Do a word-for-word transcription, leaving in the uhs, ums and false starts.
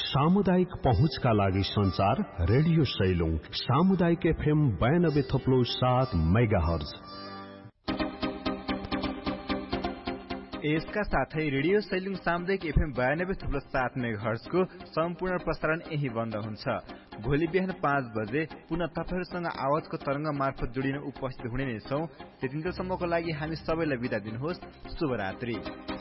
सामुदायिक पहुँचका लागि संचार रेडियो सैलुङ सामुदायिक एफएम बयानब्बे थप्लो सात मेगा हर्ज। यसका साथै रेडियो सैलुङ सामुदायिक एफएम बयानब्बे थप्लो सात मेगा हर्जको सम्पूर्ण प्रसारण यही बन्द हुन्छ। भोलि बिहान पाँच बजे पुनः तपाईहरुसँग आवाजको तरंग मार्फत जोडिन उपस्थित हुने नै छौं। त्यतिन्जेलसम्मको लागि हामी सबैलाई बिदा दिनुहोस्। शुभरात्रि।